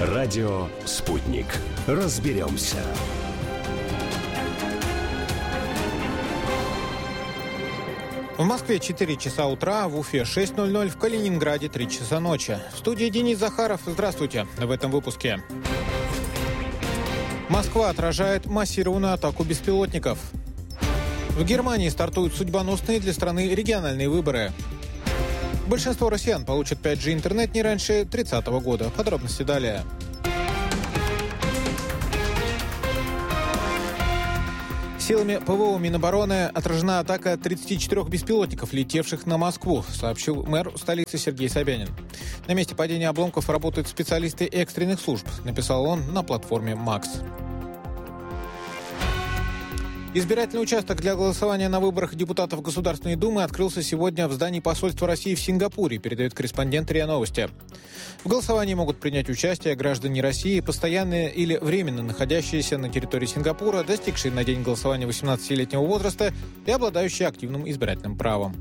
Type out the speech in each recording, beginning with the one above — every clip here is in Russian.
Радио «Спутник». Разберемся. В Москве 4 часа утра, в Уфе 6:00, в Калининграде 3 часа ночи. В студии Денис Захаров. Здравствуйте. В этом выпуске. Москва отражает массированную атаку беспилотников. В Германии стартуют судьбоносные для страны региональные выборы. Большинство россиян получат 5G интернет не раньше 30-го года. Подробности далее. Силами ПВО Минобороны отражена атака 34 беспилотников, летевших на Москву, сообщил мэр столицы Сергей Собянин. На месте падения обломков работают специалисты экстренных служб, написал он на платформе «Макс». Избирательный участок для голосования на выборах депутатов Государственной Думы открылся сегодня в здании посольства России в Сингапуре, передает корреспондент РИА Новости. В голосовании могут принять участие граждане России, постоянные или временно находящиеся на территории Сингапура, достигшие на день голосования 18-летнего возраста и обладающие активным избирательным правом.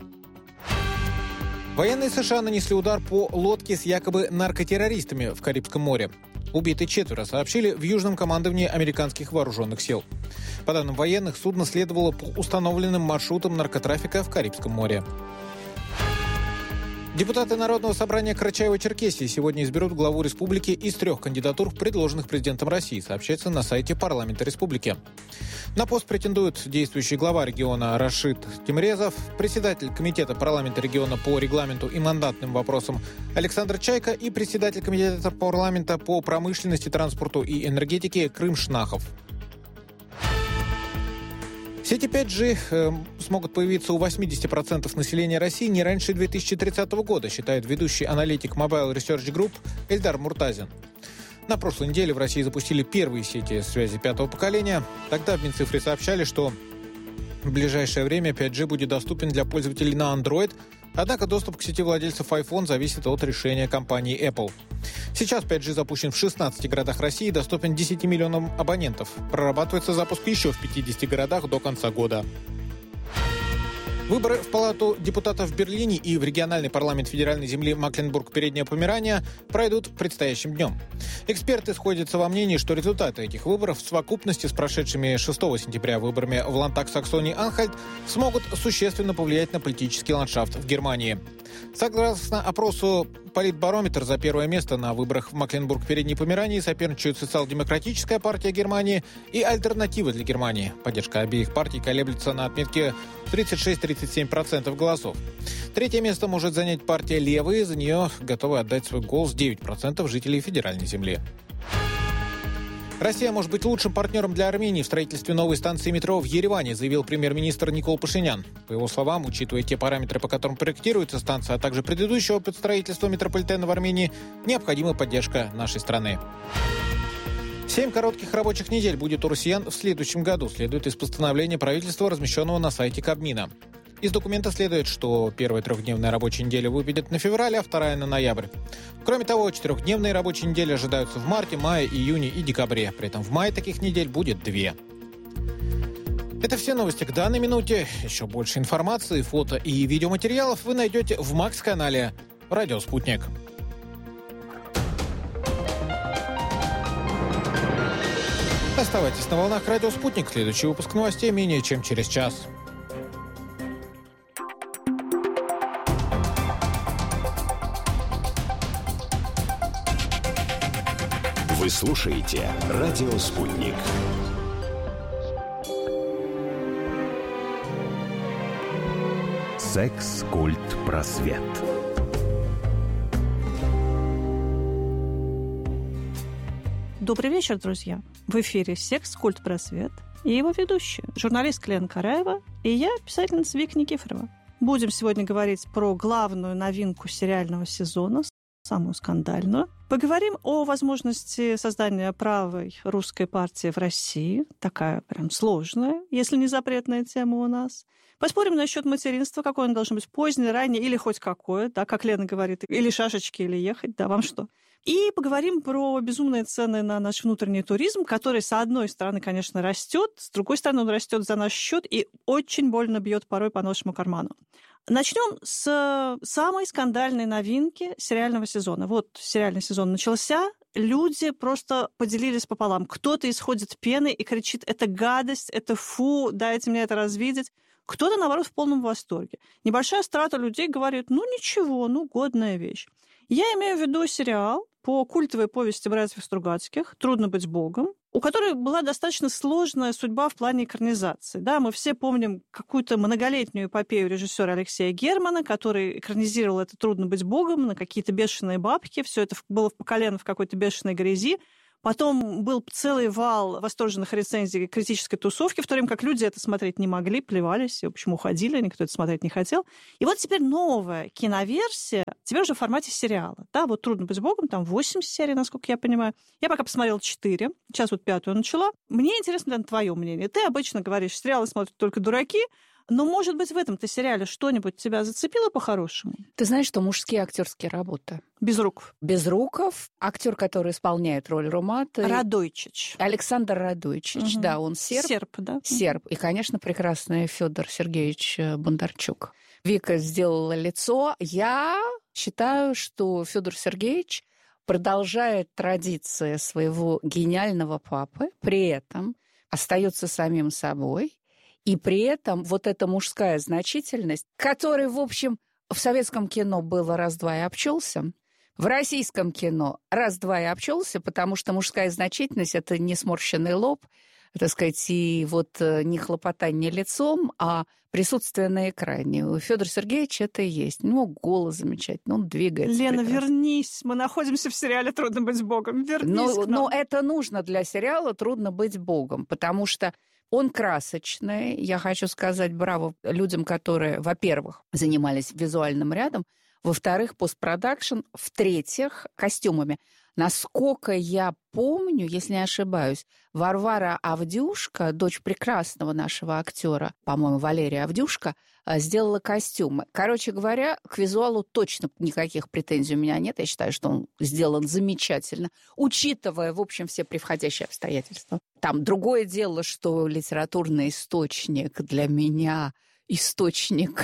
Военные США нанесли удар по лодке с якобы наркотеррористами в Карибском море. Убиты 4, сообщили в Южном командовании американских вооруженных сил. По данным военных, судно следовало по установленным маршрутам наркотрафика в Карибском море. Депутаты Народного собрания Карачаево-Черкесии сегодня изберут главу республики из 3 кандидатур, предложенных президентом России, сообщается на сайте парламента республики. На пост претендуют действующий глава региона Рашид Тимрезов, председатель комитета парламента региона по регламенту и мандатным вопросам Александр Чайка и председатель комитета парламента по промышленности, транспорту и энергетике Крым Шнахов. Сети 5G смогут появиться у 80% населения России не раньше 2030 года, считает ведущий аналитик Mobile Research Group Эльдар Муртазин. На прошлой неделе в России запустили первые сети связи 5-го поколения. Тогда в Минцифре сообщали, что в ближайшее время 5G будет доступен для пользователей на Android, однако доступ к сети владельцев iPhone зависит от решения компании Apple. Сейчас 5G запущен в 16 городах России и доступен 10 миллионам абонентов. Прорабатывается запуск еще в 50 городах до конца года. Выборы в Палату депутатов в Берлине и в региональный парламент федеральной земли Мекленбург-Передняя Померания пройдут предстоящим днем. Эксперты сходятся во мнении, что результаты этих выборов в совокупности с прошедшими 6 сентября выборами в Ландтаг Саксонии-Анхальт смогут существенно повлиять на политический ландшафт в Германии. Согласно опросу Политбарометр, за первое место на выборах в Мекленбург-Передней Померании соперничают Социал-демократическая партия Германии и Альтернатива для Германии. Поддержка обеих партий колеблется на отметке 36-37% голосов. Третье место может занять партия Левые. За нее готовы отдать свой голос 9% жителей федеральной земли. Россия может быть лучшим партнером для Армении в строительстве новой станции метро в Ереване, заявил премьер-министр Никол Пашинян. По его словам, учитывая те параметры, по которым проектируется станция, а также предыдущий опыт строительства метрополитена в Армении, необходима поддержка нашей страны. 7 коротких рабочих недель будет у россиян в следующем году, следует из постановления правительства, размещенного на сайте Кабмина. Из документа следует, что первая 3-дневная рабочая неделя выпадет на февраль, а вторая на ноябрь. Кроме того, 4-дневные рабочие недели ожидаются в марте, мае, июне и декабре. При этом в мае таких недель будет 2. Это все новости к данной минуте. Еще больше информации, фото и видеоматериалов вы найдете в Макс-канале «Радио Спутник». Оставайтесь на волнах «Радио Спутник». Следующий выпуск новостей менее чем через час. Вы слушаете «Радио Спутник». Секс, культ, просвет. Добрый вечер, друзья. В эфире «Секс, культ, просвет» и его ведущая, журналистка Лена Караева и я, писательница Вика Никифорова. Будем сегодня говорить про главную новинку сериального сезона, самую скандальную. Поговорим о возможности создания правой русской партии в России. Такая прям сложная, если не запретная тема у нас. Поспорим насчет материнства, какое оно должно быть, позднее, раннее или хоть какое, да, как Лена говорит, или шашечки, или ехать, да, вам что? И поговорим про безумные цены на наш внутренний туризм, который, с одной стороны, конечно, растет, с другой стороны, он растет за наш счет и очень больно бьет порой по нашему карману. Начнем с самой скандальной новинки сериального сезона. Вот сериальный сезон начался, люди просто поделились пополам. Кто-то исходит пеной и кричит: это гадость, это фу, дайте мне это развидеть. Кто-то, наоборот, в полном восторге. Небольшая страта людей говорит: ну ничего, ну годная вещь. Я имею в виду сериал по культовой повести братьев Стругацких «Трудно быть богом», у которой была достаточно сложная судьба в плане экранизации. Да, мы все помним какую-то многолетнюю эпопею режиссера Алексея Германа, который экранизировал это «Трудно быть богом» на какие-то бешеные бабки. Все это было по колено в какой-то бешеной грязи. Потом был целый вал восторженных рецензий критической тусовки, в то время как люди это смотреть не могли, плевались, и, в общем, уходили, никто это смотреть не хотел. И вот теперь новая киноверсия, теперь уже в формате сериала. Да, вот «Трудно быть богом», там 8 серий, насколько я понимаю. Я пока посмотрела 4, сейчас вот 5-ю начала. Мне интересно, Лен, твое мнение. Ты обычно говоришь, сериалы смотрят только дураки, но, может быть, в этом-то сериале что-нибудь тебя зацепило по-хорошему? Ты знаешь, что мужские актерские работы? Безруков. Безруков, актер, который исполняет роль Румата. Радойчич. Александр Радойчич, да, он серб. Серб, да. Серб. И, конечно, прекрасный Федор Сергеевич Бондарчук. Вика сделала лицо. Я считаю, что Федор Сергеевич продолжает традиции своего гениального папы, при этом остается самим собой. И при этом вот эта мужская значительность, которой, в общем, в советском кино было раз-два и обчелся, в российском кино раз-два и обчелся, потому что мужская значительность – это не сморщенный лоб, так сказать, и вот не хлопотание лицом, а присутствие на экране. У Федора Сергеевича это и есть. У него голос замечательный, он двигается. Лена, прекрасно. Вернись, мы находимся в сериале «Трудно быть богом». Вернись к нам. Но это нужно для сериала «Трудно быть богом», потому что он красочный. Я хочу сказать браво людям, которые, во-первых, занимались визуальным рядом, во-вторых, постпродакшн, в-третьих, костюмами. Насколько я помню, если не ошибаюсь, Варвара Авдюшка, дочь прекрасного нашего актера, по-моему, Валерия Авдюшка, сделала костюмы. Короче говоря, к визуалу точно никаких претензий у меня нет. Я считаю, что он сделан замечательно, учитывая, в общем, все превходящие обстоятельства. Там другое дело, что литературный источник для меня источник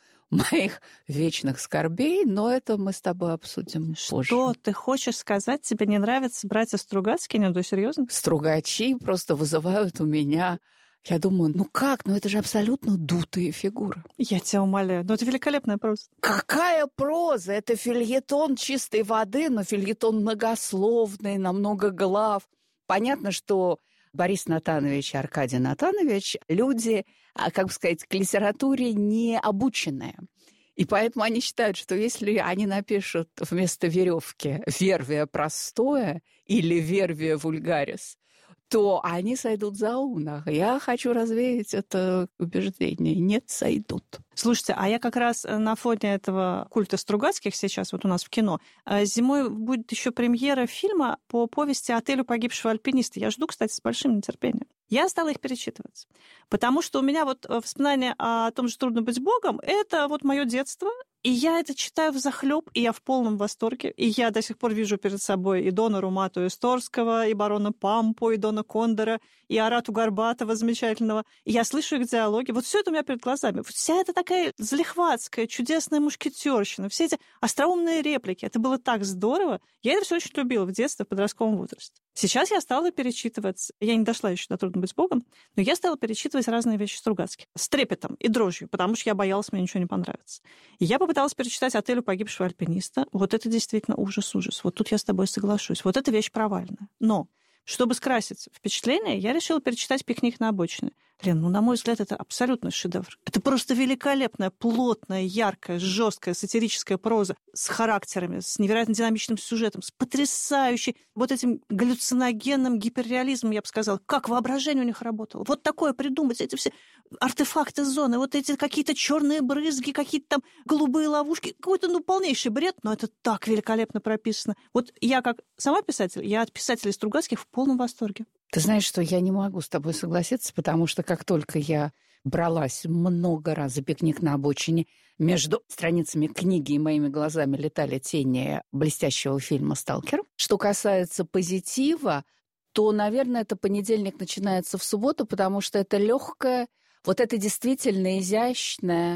моих вечных скорбей, но это мы с тобой обсудим позже. Что ты хочешь сказать? Тебе не нравятся братья Стругацкие? Нет, да серьезно? Стругачи просто вызывают у меня... Я думаю, ну как? Ну это же абсолютно дутые фигуры. Я тебя умоляю. Ну это великолепная проза. Какая проза? Это фельетон чистой воды, но фельетон многословный, на много глав. Понятно, что Борис Натанович и Аркадий Натанович люди, как бы сказать, к литературе не обученные. И поэтому они считают, что если они напишут вместо веревки «вервия простое» или «вервия вульгарис», то они сойдут за умных. Я хочу развеять это убеждение. Нет, сойдут. Слушайте, а я как раз на фоне этого культа Стругацких сейчас вот у нас в кино. Зимой будет еще премьера фильма по повести «Отелю погибшего альпиниста». Я жду, кстати, с большим нетерпением. Я стала их перечитывать. Потому что у меня вот воспоминания о том, что «Трудно быть богом», это вот мое детство. И я это читаю взахлёб, и я в полном восторге. И я до сих пор вижу перед собой и Дона Румату Исторского, и барона Пампу, и Дона Кондора, и Арату Горбатова замечательного. И я слышу их диалоги. Вот все это у меня перед глазами. Вся эта такая залихватская, чудесная мушкетерщина, все эти остроумные реплики. Это было так здорово. Я это все очень любила в детстве, в подростковом возрасте. Сейчас я стала перечитывать, я не дошла еще до «Трудно быть богом», но я стала перечитывать разные вещи Стругацких с трепетом и дрожью, потому что я боялась, мне ничего не понравится. И я попыталась перечитать «Отелю погибшего альпиниста». Вот это действительно ужас-ужас. Вот тут я с тобой соглашусь. Вот эта вещь провальная. Но чтобы скрасить впечатление, я решила перечитать «Пикник на обочине». Лен, ну, на мой взгляд, это абсолютно шедевр. Это просто великолепная, плотная, яркая, жесткая, сатирическая проза с характерами, с невероятно динамичным сюжетом, с потрясающей вот этим галлюциногенным гиперреализмом, я бы сказала. Как воображение у них работало. Вот такое придумать, эти все артефакты зоны, вот эти какие-то черные брызги, какие-то там голубые ловушки. Какой-то, ну, полнейший бред, но это так великолепно прописано. Вот я как сама писатель, я от писателей Стругацких в полном восторге. Ты знаешь, что я не могу с тобой согласиться, потому что как только я бралась много раз за «Пикник на обочине», между страницами книги и моими глазами летали тени блестящего фильма «Сталкер». Что касается позитива, то, наверное, это понедельник начинается в субботу, потому что это легкое, вот это действительно изящное,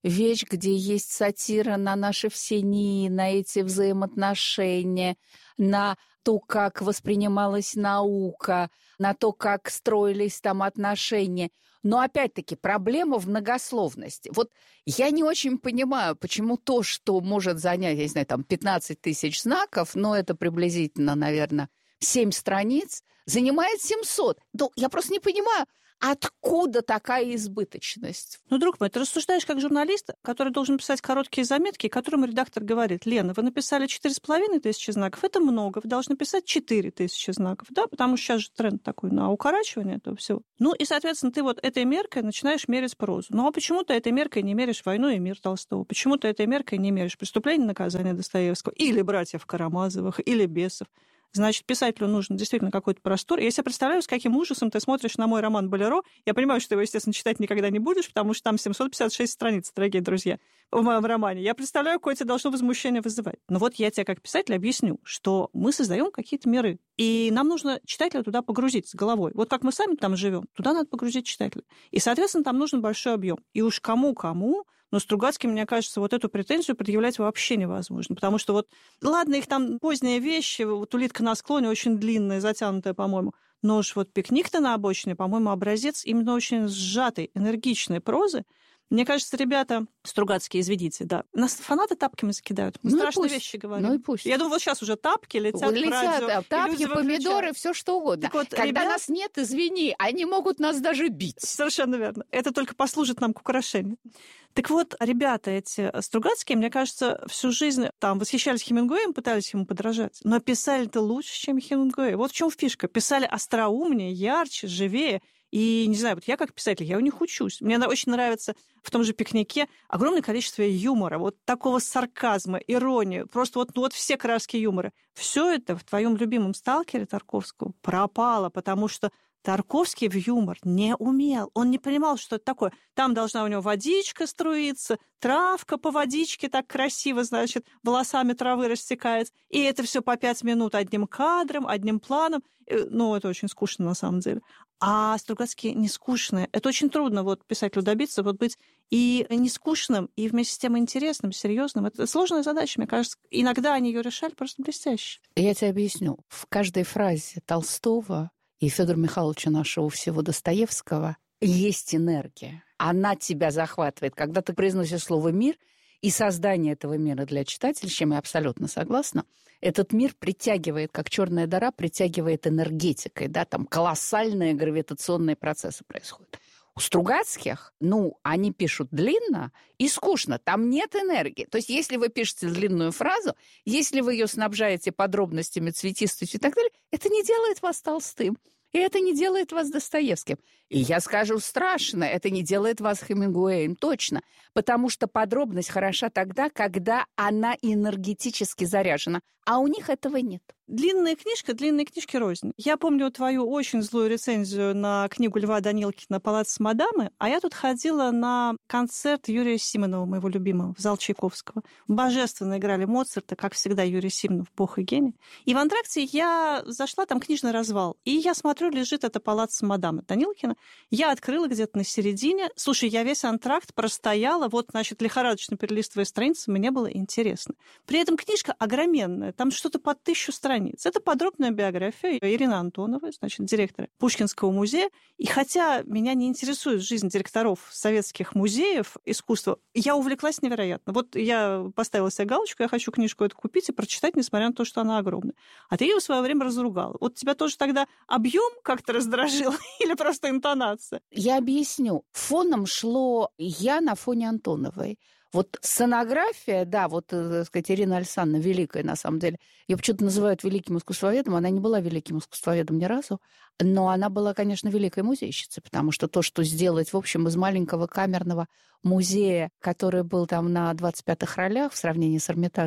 вещь, где есть сатира на наши все НИИ, на эти взаимоотношения, на то, как воспринималась наука, на то, как строились там отношения. Но, опять-таки, проблема в многословности. Вот я не очень понимаю, почему то, что может занять, я не знаю, там 15 тысяч знаков, но это приблизительно, наверное, 7 страниц, занимает 700. Ну, я просто не понимаю, откуда такая избыточность? Ну, друг мой, ты рассуждаешь как журналист, который должен писать короткие заметки, которому редактор говорит: Лена, вы написали 4500 знаков, это много, вы должны писать 4000 знаков, да, потому что сейчас же тренд такой на укорачивание этого всего. Ну, и, соответственно, ты вот этой меркой начинаешь мерить прозу. Ну, а почему ты этой меркой не меришь «Войну и мир» Толстого? Почему ты этой меркой не меришь «Преступление и наказание» Достоевского? Или «Братьев Карамазовых», или «Бесов»? Значит, писателю нужен действительно какой-то простор. Я себе представляю, с каким ужасом ты смотришь на мой роман «Болеро». Я понимаю, что ты его, естественно, читать никогда не будешь, потому что там 756 страниц, дорогие друзья, в моем романе. Я представляю, какое тебе должно возмущение вызывать. Но вот я тебе как писатель объясню, что мы создаем какие-то миры, и нам нужно читателя туда погрузить с головой. Вот как мы сами там живем, туда надо погрузить читателя. И, соответственно, там нужен большой объем. И уж кому-кому, но Стругацким, мне кажется, вот эту претензию предъявлять вообще невозможно. Потому что вот, ладно, их там поздние вещи, вот «Улитка на склоне» очень длинная, затянутая, по-моему, но уж вот «Пикник-то на обочине», по-моему, образец именно очень сжатой, энергичной прозы. Мне кажется, ребята, Стругацкие, извините, да, нас фанаты тапками закидают. Мы страшные вещи говорим. Ну и пусть. Я думаю, вот сейчас уже тапки летят в радио. Тапки, помидоры, все что угодно. Вот, когда нас нет, извини, они могут нас даже бить. Совершенно верно. Это только послужит нам к украшению. Так вот, ребята эти Стругацкие, мне кажется, всю жизнь там восхищались Хемингуэем, пытались ему подражать, но писали-то лучше, чем Хемингуэй. Вот в чем фишка. Писали остроумнее, ярче, живее. И, не знаю, вот я как писатель, я у них учусь. Мне очень нравится в том же «Пикнике» огромное количество юмора, вот такого сарказма, иронии, просто вот все краски юмора. Все это в твоем любимом «Сталкере» Тарковского пропало, потому что Тарковский в юмор не умел. Он не понимал, что это такое. Там должна у него водичка струиться, травка по водичке так красиво, значит, волосами травы растекается. И это все по 5 минут одним кадром, одним планом. Ну, это очень скучно на самом деле. А Стругацкие не скучные. Это очень трудно вот писателю добиться, вот быть и не скучным, и вместе с тем интересным, серьезным. Это сложная задача, мне кажется. Иногда они ее решали просто блестяще. Я тебе объясню. В каждой фразе Толстого и Федора Михайловича нашего всего Достоевского есть энергия. Она тебя захватывает. Когда ты произносишь слово «мир», и создание этого мира для читателя, с чем я абсолютно согласна, этот мир притягивает, как черная дыра, притягивает энергетикой, да, там колоссальные гравитационные процессы происходят. У Стругацких, они пишут длинно и скучно, там нет энергии. То есть если вы пишете длинную фразу, если вы ее снабжаете подробностями, цветистостью и так далее, это не делает вас Толстым. И это не делает вас Достоевским. И я скажу страшно, это не делает вас Хемингуэем, точно. Потому что подробность хороша тогда, когда она энергетически заряжена. А у них этого нет. Длинные книжки рознь. Я помню твою очень злую рецензию на книгу Льва Данилкина «Палац мадамы», а я тут ходила на концерт Юрия Симонова, моего любимого, в зал Чайковского. Божественно играли Моцарта, как всегда, Юрий Симонов, бог и гений. И в антракте я зашла, там книжный развал, и я смотрю, лежит это «Палац мадамы» Данилкина. Я открыла где-то на середине. Слушай, я весь антракт простояла, лихорадочно перелистывая страницы, мне было интересно. При этом книжка огроменная, там что-то под 1000 страниц. Это подробная биография Ирины Антоновой, директора Пушкинского музея. И хотя меня не интересует жизнь директоров советских музеев искусства, я увлеклась невероятно. Вот я поставила себе галочку, я хочу книжку эту купить и прочитать, несмотря на то, что она огромная. А ты ее в свое время разругала. Вот тебя тоже тогда объем как-то раздражил или просто интонация? Я объясню. Фоном шло я на фоне Антоновой. Вот сценография, да, Ирина Александровна великая, на самом деле. Ее почему-то называют великим искусствоведом. Она не была великим искусствоведом ни разу, но она была, конечно, великой музейщицей, потому что то, что сделать, в общем, из маленького камерного музея, который был там на 25-х ролях в сравнении с Эрмитажем,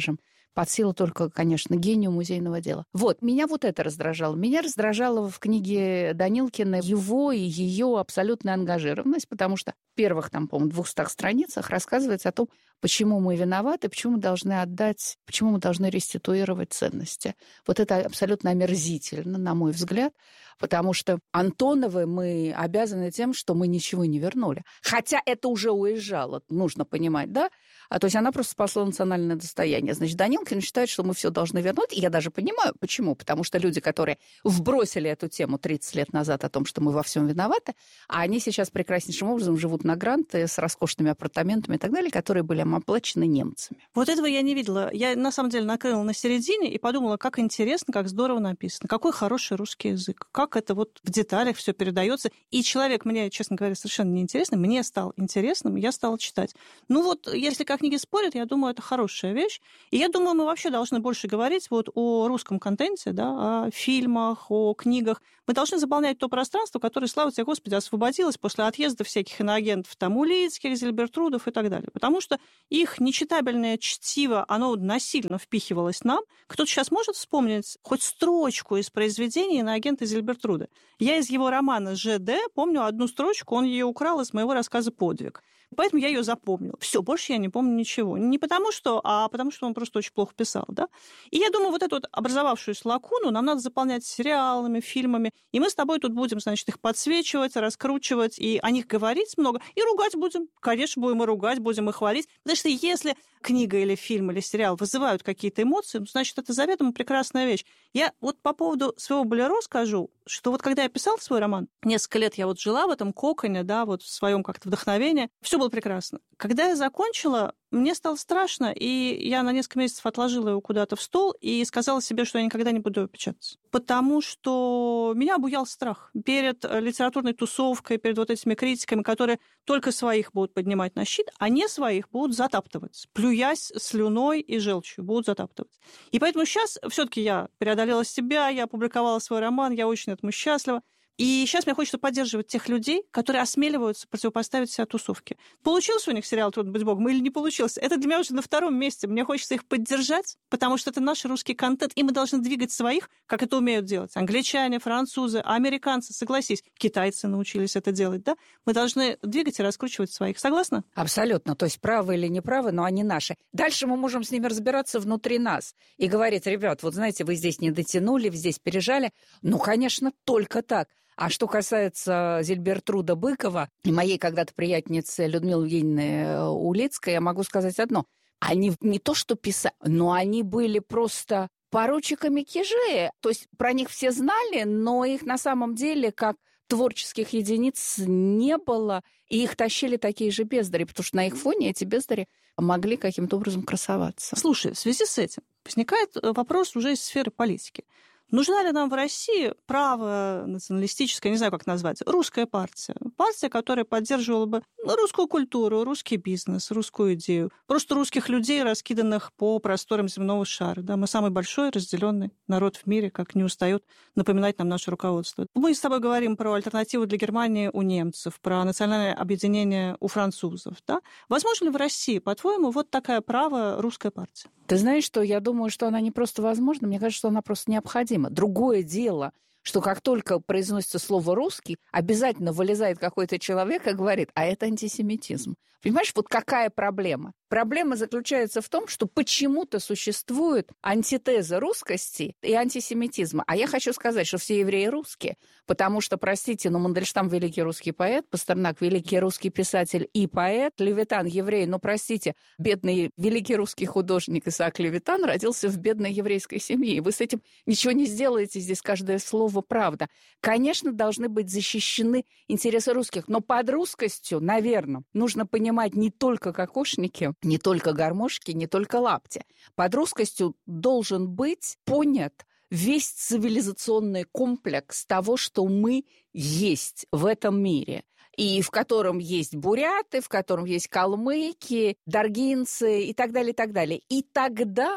под силу только, конечно, гению музейного дела. Вот, меня вот это раздражало. Меня раздражало в книге Данилкина его и ее абсолютная ангажированность, потому что в первых, там, по-моему, 200 страницах рассказывается о том, почему мы виноваты, почему мы должны отдать, почему мы должны реституировать ценности. Вот это абсолютно омерзительно, на мой взгляд, потому что Антоновой мы обязаны тем, что мы ничего не вернули. Хотя это уже уезжало, нужно понимать, да? То есть она просто спасла национальное достояние. Значит, Данилкин считает, что мы все должны вернуть. И я даже понимаю, почему. Потому что люди, которые вбросили эту тему 30 лет назад о том, что мы во всем виноваты, а они сейчас прекраснейшим образом живут на гранты с роскошными апартаментами и так далее, которые были оплачены немцами. Вот этого я не видела. Я, на самом деле, накрыла на середине и подумала, как интересно, как здорово написано, какой хороший русский язык, как это вот в деталях все передается. И человек мне, честно говоря, совершенно неинтересно, мне стал интересным, я стала читать. Ну вот, если как книги спорят, я думаю, это хорошая вещь. И я думаю, мы вообще должны больше говорить вот о русском контенте, да, о фильмах, о книгах. Мы должны заполнять то пространство, которое, слава тебе, Господи, освободилось после отъезда всяких иноагентов, там, Улицких, Зильбертрудов и так далее. Потому что их нечитабельное чтиво, оно насильно впихивалось нам. Кто-то сейчас может вспомнить хоть строчку из произведения иноагента Зильбертруда? Я из его романа «ЖД» помню одну строчку, он ее украл из моего рассказа «Подвиг». Поэтому я ее запомнила. Все, больше я не помню ничего. Не потому что, а потому что он просто очень плохо писал, да? И я думаю, вот эту вот образовавшуюся лакуну нам надо заполнять сериалами, фильмами. И мы с тобой тут будем, значит, их подсвечивать, раскручивать, и о них говорить много. И ругать будем. Конечно, будем и ругать, будем и хвалить. Потому что если книга или фильм или сериал вызывают какие-то эмоции, значит, это заведомо прекрасная вещь. Я вот по поводу своего «Болеро» скажу, что вот когда я писала свой роман, несколько лет я вот жила в этом коконе, да, вот в своем как-то вдохновении, все было прекрасно. Когда я закончила, мне стало страшно, и я на несколько месяцев отложила его куда-то в стол и сказала себе, что я никогда не буду его печатать. Потому что меня обуял страх перед литературной тусовкой, перед вот этими критиками, которые только своих будут поднимать на щит, а не своих будут затаптывать, плюясь слюной и желчью, будут затаптывать. И поэтому сейчас все-таки я преодолела себя, я опубликовала свой роман, я очень этому счастлива. И сейчас мне хочется поддерживать тех людей, которые осмеливаются противопоставить себя тусовке. Получился у них сериал «Трудно быть богом» или не получился? Это для меня уже на втором месте. Мне хочется их поддержать, потому что это наш русский контент, и мы должны двигать своих, как это умеют делать англичане, французы, американцы. Согласись, китайцы научились это делать, да? Мы должны двигать и раскручивать своих. Согласна? Абсолютно. То есть правы или неправы, но они наши. Дальше мы можем с ними разбираться внутри нас и говорить: ребят, вот знаете, вы здесь не дотянули, вы здесь пережали. Ну, конечно, только так. А что касается Зильбертруда Быкова и моей когда-то приятельницы Людмилы Евгеньевны Улицкой, я могу сказать одно. Они не то что писали, но они были просто поручиками Кижея. То есть про них все знали, но их на самом деле как творческих единиц не было, и их тащили такие же бездари, потому что на их фоне эти бездари могли каким-то образом красоваться. Слушай, в связи с этим возникает вопрос уже из сферы политики. Нужна ли нам в России правая, националистическая, не знаю, как назвать, русская партия? Партия, которая поддерживала бы русскую культуру, русский бизнес, русскую идею. Просто русских людей, раскиданных по просторам земного шара. Да? Мы самый большой разделенный народ в мире, как не устает напоминать нам наше руководство. Мы с тобой говорим про альтернативу для Германии у немцев, про национальное объединение у французов. Да? Возможно ли в России, по-твоему, вот такая правая русская партия? Ты знаешь, что я думаю, что она не просто возможна, мне кажется, что она просто необходима. Другое дело, что как только произносится слово «русский», обязательно вылезает какой-то человек и говорит: а это антисемитизм. Понимаешь, вот какая проблема? Проблема заключается в том, что почему-то существует антитеза русскости и антисемитизма. А я хочу сказать, что все евреи русские, потому что, простите, но Мандельштам – великий русский поэт, Пастернак – великий русский писатель и поэт, Левитан – еврей, но, простите, бедный великий русский художник Исаак Левитан родился в бедной еврейской семье. И вы с этим ничего не сделаете, здесь каждое слово правда. Конечно, должны быть защищены интересы русских, но под русскостью, наверное, нужно понимать не только кокошники, не только гармошки, не только лапти. Под русскостью должен быть понят весь цивилизационный комплекс того, что мы есть в этом мире, и в котором есть буряты, в котором есть калмыки, даргинцы и так далее, и так далее. И тогда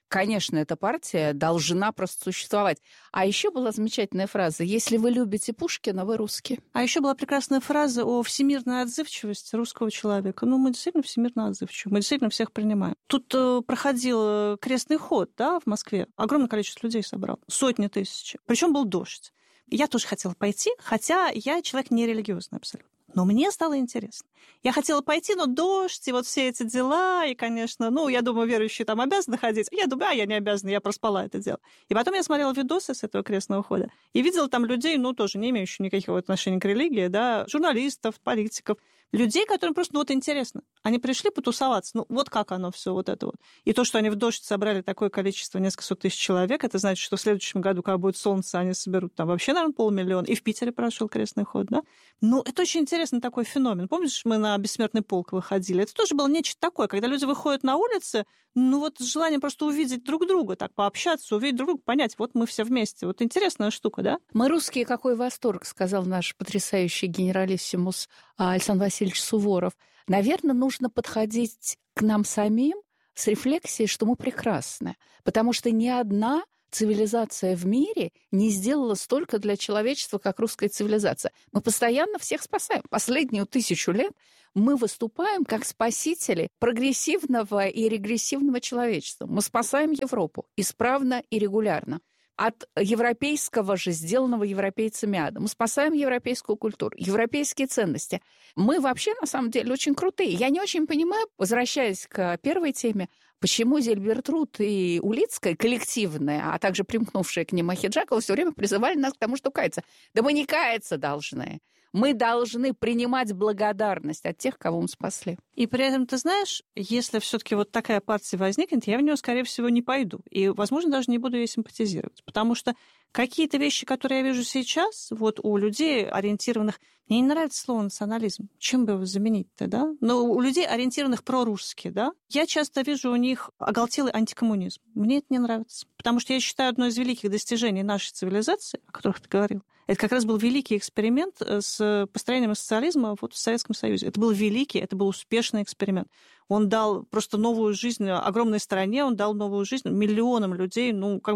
конечно, эта партия должна просто существовать. А еще была замечательная фраза: «Если вы любите Пушкина, вы русские». А еще была прекрасная фраза о всемирной отзывчивости русского человека. Мы действительно всемирно отзывчивы, мы действительно всех принимаем. Тут проходил крестный ход, в Москве. Огромное количество людей собрал, сотни тысяч. Причем был дождь. Я тоже хотела пойти, хотя я человек нерелигиозный абсолютно. Но мне стало интересно. Я хотела пойти, но дождь, и вот все эти дела, и, конечно, я думаю, верующие там обязаны ходить. Я думаю, я не обязана, я проспала это дело. И потом я смотрела видосы с этого крестного хода и видела там людей, тоже не имеющих никаких отношений к религии, журналистов, политиков, людей, которым просто интересно. Они пришли потусоваться. Как оно все вот это вот. И то, что они в дождь собрали такое количество, несколько сот тысяч человек, это значит, что в следующем году, когда будет солнце, они соберут там вообще, наверное, 500 000. И в Питере прошел крестный ход, да? Это очень интересный такой феномен. Помнишь, мы на Бессмертный полк выходили? Это тоже было нечто такое, когда люди выходят на улицы, с желанием просто увидеть друг друга, так пообщаться, увидеть друг друга, понять, вот мы все вместе. Вот интересная штука, да? Мы русские, какой восторг, сказал наш потрясающий генералиссимус Александр Васильевич Суворов. Наверное, нужно подходить к нам самим с рефлексией, что мы прекрасны, потому что ни одна цивилизация в мире не сделала столько для человечества, как русская цивилизация. Мы постоянно всех спасаем. Последнюю 1000 лет мы выступаем как спасители прогрессивного и регрессивного человечества. Мы спасаем Европу исправно и регулярно от европейского же, сделанного европейцами ада. Мы спасаем европейскую культуру, европейские ценности. Мы вообще, на самом деле, очень крутые. Я не очень понимаю, возвращаясь к первой теме, почему Зельбертруд и Улицкая, коллективная, а также примкнувшая к ним Ахеджакова, все время призывали нас к тому, что каяться. Да мы не каяться должны. Мы должны принимать благодарность от тех, кого мы спасли. И при этом, ты знаешь, если все-таки вот такая партия возникнет, я в нее, скорее всего, не пойду. И, возможно, даже не буду ей симпатизировать. Потому что какие-то вещи, которые я вижу сейчас, у людей, ориентированных... Мне не нравится слово национализм. Чем бы его заменить-то, да? Но у людей, ориентированных прорусски, да? Я часто вижу у них оголтелый антикоммунизм. Мне это не нравится. Потому что я считаю, одно из великих достижений нашей цивилизации, о которых ты говорил, это как раз был великий эксперимент с построением социализма в Советском Союзе. Это был великий, это был успешный эксперимент. Он дал просто новую жизнь огромной стране, он дал новую жизнь миллионам людей.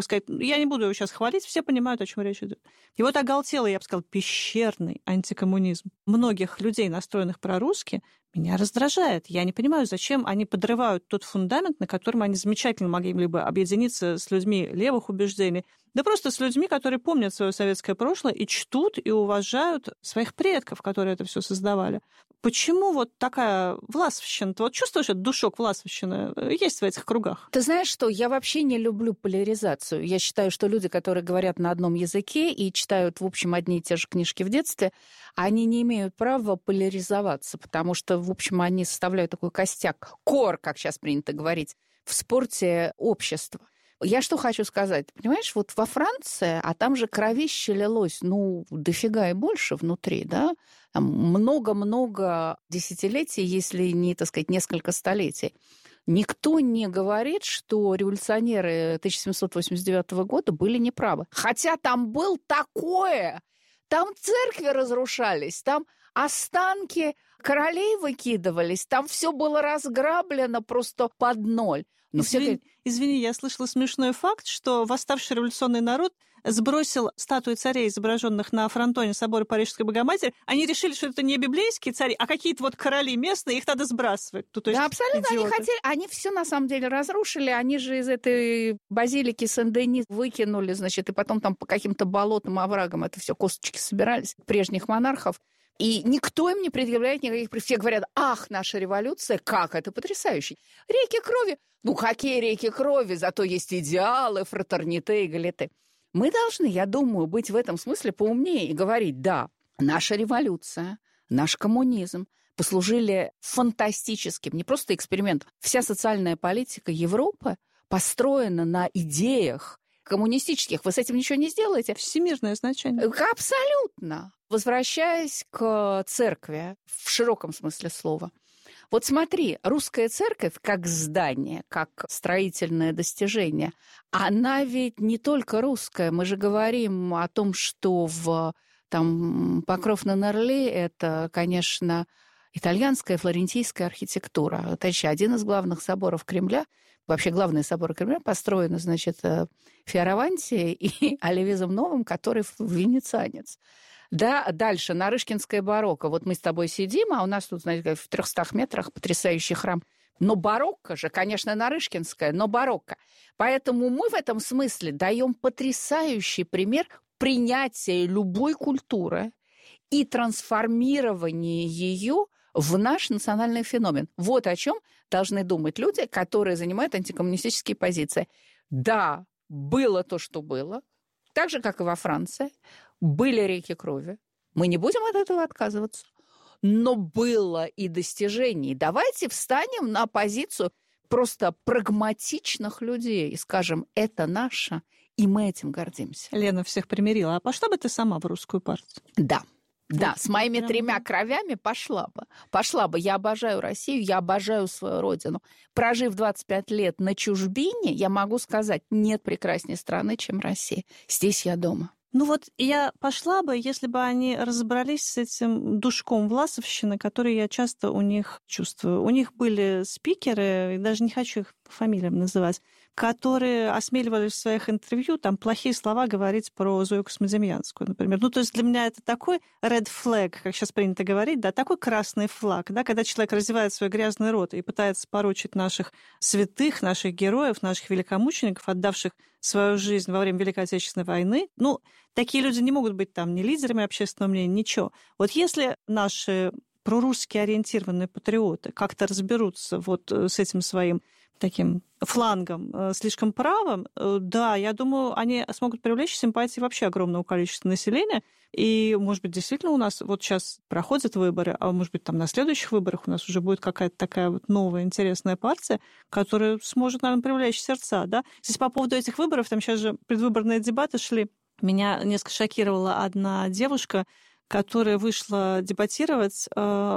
Я не буду его сейчас хвалить, все понимают, о чем речь идет. И вот оголтелый, я бы сказала, пещерный антикоммунизм многих людей, настроенных прорусски, меня раздражает. Я не понимаю, зачем они подрывают тот фундамент, на котором они замечательно могли бы объединиться с людьми левых убеждений, да просто с людьми, которые помнят свое советское прошлое и чтут и уважают своих предков, которые это все создавали. Почему такая власовщина? Ты чувствуешь этот душок власовщины? Есть в этих кругах? Ты знаешь что? Я вообще не люблю поляризацию. Я считаю, что люди, которые говорят на одном языке и читают, в общем, одни и те же книжки в детстве, они не имеют права поляризоваться, потому что, в общем, они составляют такой костяк, кор, как сейчас принято говорить, в спорте общества. Я что хочу сказать? Понимаешь, во Франции, а там же кровище лилось, дофига и больше внутри, да? Там много-много десятилетий, если не, несколько столетий. Никто не говорит, что революционеры 1789 года были неправы. Хотя там был такое. Там церкви разрушались, там останки королей выкидывались, там все было разграблено просто под ноль. Извини, я слышала смешной факт, что восставший революционный народ сбросил статуи царей, изображенных на фронтоне собора Парижской Богоматери. Они решили, что это не библейские цари, а какие-то короли местные, их надо сбрасывать. Да, абсолютно. Они все на самом деле разрушили. Они же из этой базилики Сен-Дени выкинули, и потом там по каким-то болотам, оврагам это все косточки собирались прежних монархов. И никто им не предъявляет никаких... Все говорят, ах, наша революция, как это потрясающе. Реки крови. Какие реки крови? Зато есть идеалы, фратерните и эгалите. Мы должны, я думаю, быть в этом смысле поумнее и говорить, да, наша революция, наш коммунизм послужили фантастическим, не просто экспериментом. Вся социальная политика Европы построена на идеях коммунистических. Вы с этим ничего не сделаете? Всемирное значение. Абсолютно. Возвращаясь к церкви в широком смысле слова. Смотри, русская церковь как здание, как строительное достижение, она ведь не только русская. Мы же говорим о том, что Покров на Нерли – это, конечно, итальянская, флорентийская архитектура. Это еще один из главных соборов Кремля. Вообще главный собор Кремля построен, значит, Фиораванти и Оливизом Новым, который венецианец. Да, дальше, Нарышкинское барокко. Вот мы с тобой сидим, а у нас тут, знаете, в 300 метрах потрясающий храм. Но барокко же, конечно, Нарышкинское, но барокко. Поэтому мы в этом смысле даем потрясающий пример принятия любой культуры и трансформирования ее в наш национальный феномен. Вот о чем должны думать люди, которые занимают антикоммунистические позиции. Да, было то, что было, так же, как и во Франции. Были реки крови. Мы не будем от этого отказываться. Но было и достижений. Давайте встанем на позицию просто прагматичных людей и скажем, это наше, и мы этим гордимся. Лена всех примирила. А пошла бы ты сама в русскую партию? Да. Да, Вот, с моими прям... 3 кровями пошла бы. Пошла бы. Я обожаю Россию, я обожаю свою родину. Прожив 25 лет на чужбине, я могу сказать, нет прекрасней страны, чем Россия. Здесь я дома. Ну вот я пошла бы, если бы они разобрались с этим душком власовщины, который я часто у них чувствую. У них были спикеры, даже не хочу их по фамилиям называть, которые осмеливались в своих интервью там плохие слова говорить про Зою Космодемьянскую, например. Ну, то есть для меня это такой red flag, как сейчас принято говорить, да, такой красный флаг, да, когда человек раздевает свой грязный рот и пытается порочить наших святых, наших героев, наших великомучеников, отдавших свою жизнь во время Великой Отечественной войны. Ну, такие люди не могут быть там ни лидерами общественного мнения, ничего. Вот если наши прорусски ориентированные патриоты как-то разберутся вот с этим своим таким флангом слишком правым, да, я думаю, они смогут привлечь симпатии вообще огромного количества населения. И, может быть, действительно у нас вот сейчас проходят выборы, а может быть, там на следующих выборах у нас уже будет какая-то такая вот новая интересная партия, которая сможет, наверное, привлечь сердца, да. Здесь по поводу этих выборов, там сейчас же предвыборные дебаты шли. Меня несколько шокировала одна девушка, которая вышла дебатировать,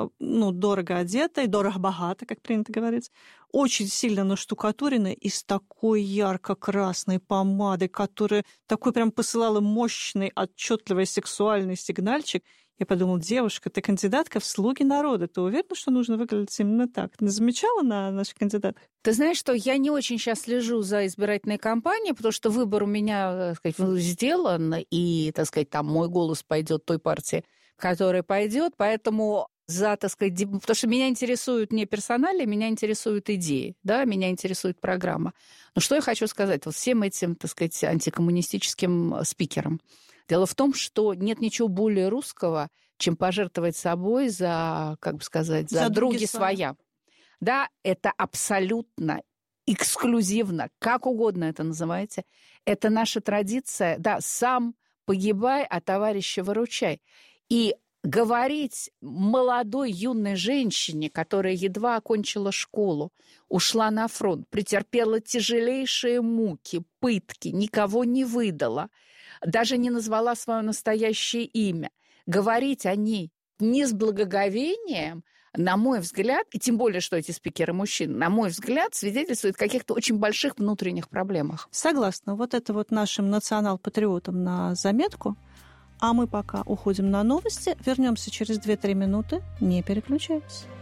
дорого одетая, дорого-богато, как принято говорить, очень сильно наштукатуренной и с такой ярко-красной помадой, которая такой прям посылала мощный, отчетливый сексуальный сигнальчик. Я подумала, девушка, ты кандидатка в «Слуги народа». Ты уверена, что нужно выглядеть именно так? Ты замечала на наших кандидатах? Ты знаешь, что я не очень сейчас слежу за избирательной кампанией, потому что выбор у меня, так сказать, сделан, и, так сказать, там мой голос пойдет той партии, которая пойдет, поэтому так сказать, потому что меня интересуют не персонали, меня интересуют идеи, да, меня интересует программа. Но что я хочу сказать вот всем этим, так сказать, антикоммунистическим спикерам? Дело в том, что нет ничего более русского, чем пожертвовать собой за, как бы сказать, за други своя. Да, это абсолютно эксклюзивно, как угодно это называйте. Это наша традиция, да, сам погибай, а товарища выручай. И говорить молодой юной женщине, которая едва окончила школу, ушла на фронт, претерпела тяжелейшие муки, пытки, никого не выдала, даже не назвала свое настоящее имя, говорить о ней не с благоговением, на мой взгляд, и тем более, что эти спикеры мужчины, на мой взгляд, свидетельствует о каких-то очень больших внутренних проблемах. Согласна. Вот это вот нашим национал-патриотам на заметку. А мы пока уходим на новости. Вернемся через 2-3 минуты. Не переключайтесь.